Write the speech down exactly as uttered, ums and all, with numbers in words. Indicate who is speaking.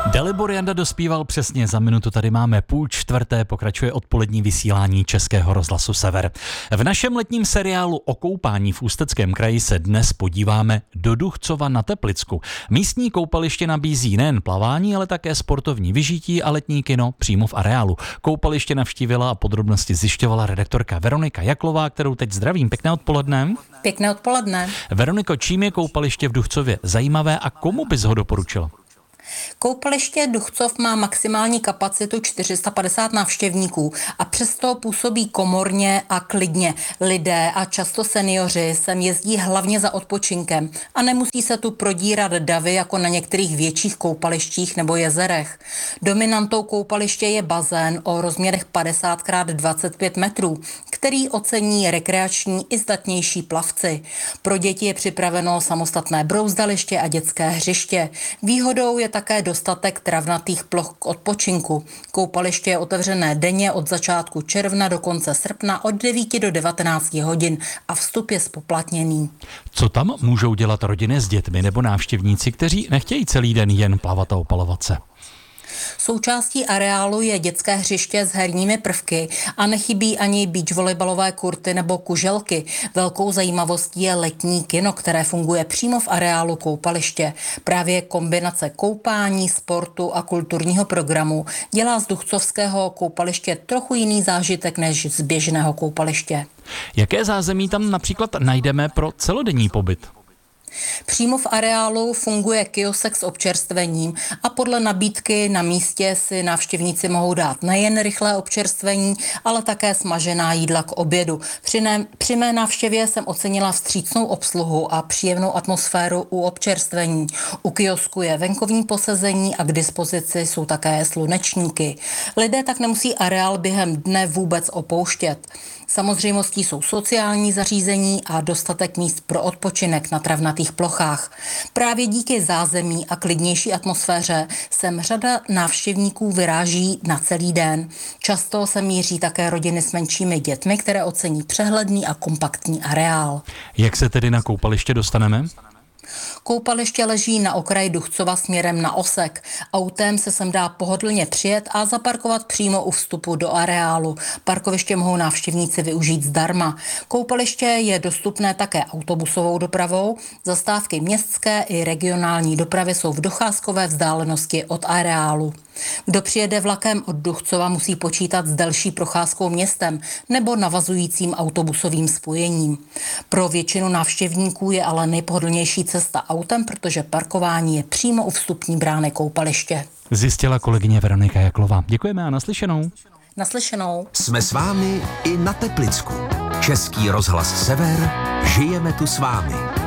Speaker 1: Dalibor Janda dospíval přesně za minutu, tady máme půl čtvrté, pokračuje odpolední vysílání Českého rozhlasu Sever. V našem letním seriálu o koupání v Ústeckém kraji se dnes podíváme do Duchcova na Teplicku. Místní koupaliště nabízí nejen plavání, ale také sportovní vyžití a letní kino přímo v areálu. Koupaliště navštívila a podrobnosti zjišťovala redaktorka Veronika Jaklová, kterou teď zdravím. Pěkné odpoledne.
Speaker 2: Pěkné odpoledne.
Speaker 1: Veroniko, čím je koupaliště v Duchcově zajímavé a komu bys ho doporučila?
Speaker 2: Koupaliště Duchcov má maximální kapacitu čtyři sta padesát návštěvníků a přesto působí komorně a klidně. Lidé a často seniori sem jezdí hlavně za odpočinkem a nemusí se tu prodírat davy jako na některých větších koupalištích nebo jezerech. Dominantou koupaliště je bazén o rozměrech padesát krát dvacet pět metrů, který ocení rekreační i zdatnější plavci. Pro děti je připraveno samostatné brouzdaliště a dětské hřiště. Výhodou je také dostatek travnatých ploch k odpočinku. Koupaliště je otevřené denně od začátku června do konce srpna od devíti do devatenácti hodin a vstup je zpoplatněný.
Speaker 1: Co tam můžou dělat rodiny s dětmi nebo návštěvníci, kteří nechtějí celý den jen plavat a opalovat se?
Speaker 2: Součástí areálu je dětské hřiště s herními prvky a nechybí ani beach volejbalové kurty nebo kuželky. Velkou zajímavostí je letní kino, které funguje přímo v areálu koupaliště. Právě kombinace koupání, sportu a kulturního programu dělá z duchcovského koupaliště trochu jiný zážitek než z běžného koupaliště.
Speaker 1: Jaké zázemí tam například najdeme pro celodenní pobyt?
Speaker 2: Přímo v areálu funguje kiosek s občerstvením a podle nabídky na místě si návštěvníci mohou dát nejen rychlé občerstvení, ale také smažená jídla k obědu. Při, ne, při mé návštěvě jsem ocenila vstřícnou obsluhu a příjemnou atmosféru u občerstvení. U kiosku je venkovní posezení a k dispozici jsou také slunečníky. Lidé tak nemusí areál během dne vůbec opouštět. Samozřejmostí jsou sociální zařízení a dostatek míst pro odpočinek na travnatých plochách. Právě díky zázemí a klidnější atmosféře sem řada návštěvníků vyráží na celý den. Často se míří také rodiny s menšími dětmi, které ocení přehledný a kompaktní areál.
Speaker 1: Jak se tedy na koupaliště dostaneme?
Speaker 2: Koupaliště leží na okraji Duchcova směrem na Osek. Autem se sem dá pohodlně přijet a zaparkovat přímo u vstupu do areálu. Parkoviště mohou návštěvníci využít zdarma. Koupaliště je dostupné také autobusovou dopravou. Zastávky městské i regionální dopravy jsou v docházkové vzdálenosti od areálu. Kdo přijede vlakem od Duchcova, musí počítat s delší procházkou městem nebo navazujícím autobusovým spojením. Pro většinu návštěvníků je ale nejpohodlnější cesta autem, protože parkování je přímo u vstupní brány koupaliště.
Speaker 1: Zjistila kolegyně Veronika Jaklová. Děkujeme a naslyšenou.
Speaker 2: Naslyšenou.
Speaker 3: Jsme s vámi i na Teplicku. Český rozhlas Sever, žijeme tu s vámi.